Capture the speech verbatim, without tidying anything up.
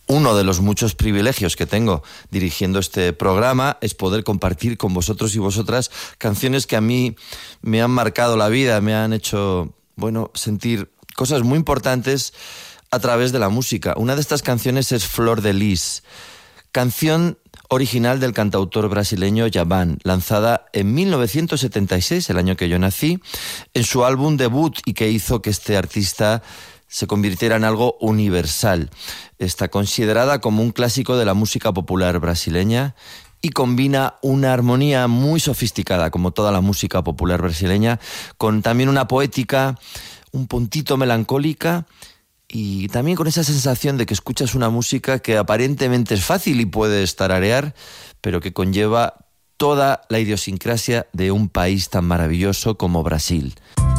Uno de los muchos privilegios que tengo dirigiendo este programa es poder compartir con vosotros y vosotras canciones que a mí me han marcado la vida, me han hecho, bueno, sentir cosas muy importantes a través de la música. Una de estas canciones es Flor de Lis, canción original del cantautor brasileño Djavan, lanzada en mil novecientos setenta y seis, el año que yo nací, en su álbum debut y que hizo que este artista se convirtiera en algo universal. Está considerada como un clásico de la música popular brasileña y combina una armonía muy sofisticada, como toda la música popular brasileña, con también una poética un puntito melancólica y también con esa sensación de que escuchas una música que aparentemente es fácil y puedes tararear, pero que conlleva toda la idiosincrasia de un país tan maravilloso como Brasil.